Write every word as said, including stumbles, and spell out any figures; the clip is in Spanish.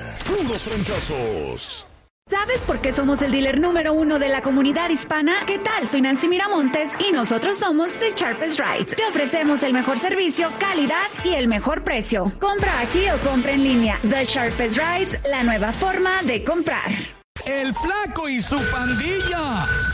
Puros Trancazos. ¿Sabes por qué somos el dealer número uno de la comunidad hispana? ¿Qué tal? Soy Nancy Miramontes y nosotros somos The Sharpest Rides. Te ofrecemos el mejor servicio, calidad y el mejor precio. Compra aquí o compra en línea. The Sharpest Rides, la nueva forma de comprar. El Flaco y su pandilla